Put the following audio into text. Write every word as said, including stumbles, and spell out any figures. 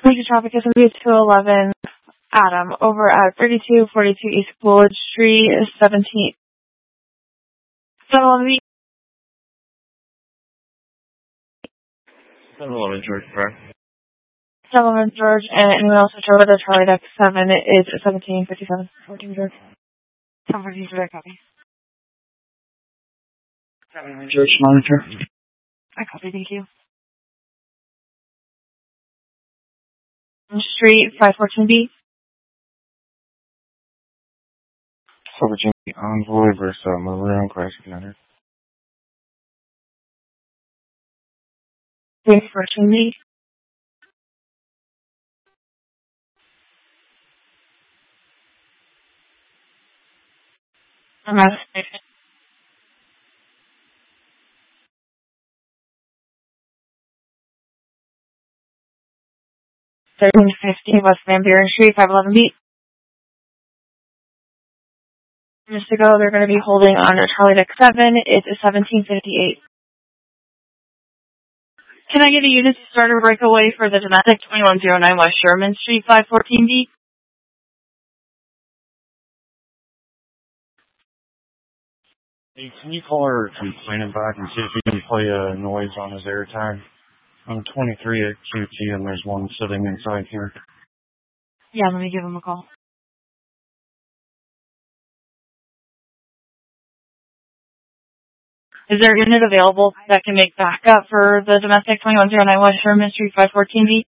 Major traffic is going to be two eleven Adam over at thirty-two forty-two East Woolwich Street, seventeen. seven eleven seven eleven George Park. seven eleven George, and anyone else which over the Charlie Deck seven is seventeen fifty-seven. fourteen George. seven fifty George, copy. seven eleven George, monitor. I copy, thank you. Street, five fourteen B. So Virginia, Envoy versus uh, Maroon Crash United. five fourteen B. I'm out of station. thirteen fifty West Van Buren Street, five eleven B. Minutes ago, they're going to be holding on to Charlie Deck seven. It's seventeen fifty-eight. Can I get a unit to start a breakaway for the domestic twenty-one oh nine West Sherman Street, five fourteen B? Hey, can you call her complainant back and see if you can play a noise on his air tag? I'm twenty-three at Q T and there's one sitting inside here. Yeah, let me give him a call. Is there a unit available that can make backup for the domestic twenty-one oh nine West Sherman Street, five fourteen B?